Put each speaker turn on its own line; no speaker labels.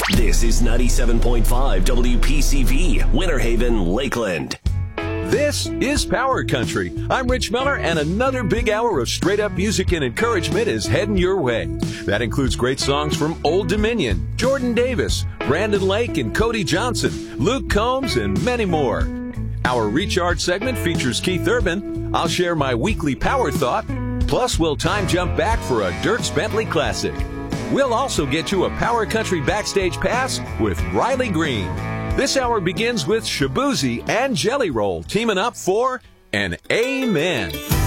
This is 97.5 WPCV, Winter Haven, Lakeland.
This is Power Country. I'm Rich Miller, and another big hour of straight-up music and encouragement is heading your way. That includes great songs from Old Dominion, Jordan Davis, Brandon Lake and Cody Johnson, Luke Combs, and many more. Our Recharge segment features Keith Urban. I'll share my weekly power thought. Plus, we'll time jump back for a Dierks Bentley Classic. We'll also get you a Power Country backstage pass with Riley Green. This hour begins with Shaboozey and Jelly Roll teaming up for an Amen.